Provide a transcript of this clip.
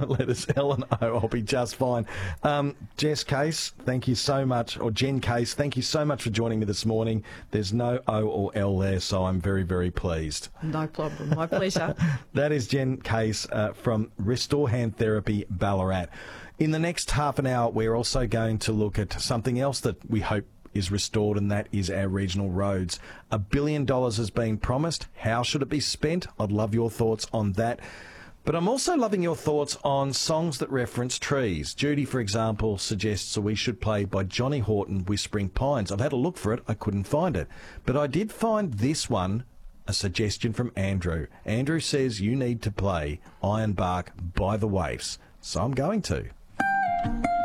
letters L and O, I'll be just fine. Jess Case, thank you so much, or Jen Case, thank you so much for joining me this morning. There's no O or L there, so I'm very, very pleased. No problem. My pleasure. That is Jen Case from Restore Hand Therapy, Ballarat. In the next half an hour, we're also going to look at something else that we hope is restored, and that is our regional roads. $1 billion has been promised. How should it be spent? I'd love your thoughts on that. But I'm also loving your thoughts on songs that reference trees. Judy, for example, suggests we should play by Johnny Horton, Whispering Pines. I've had a look for it. I couldn't find it. But I did find this one, a suggestion from Andrew. Andrew says you need to play Ironbark by the Waifs. So I'm going to.